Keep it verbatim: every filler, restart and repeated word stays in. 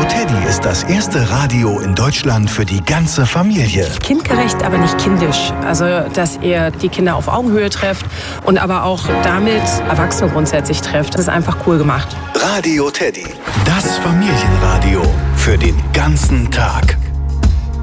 Teddy ist das erste Radio in Deutschland für die ganze Familie. Kindgerecht, aber nicht kindisch. Also, dass ihr die Kinder auf Augenhöhe trefft und aber auch damit Erwachsene grundsätzlich trefft. Das ist einfach cool gemacht. Radio Teddy, das Familienradio für den ganzen Tag.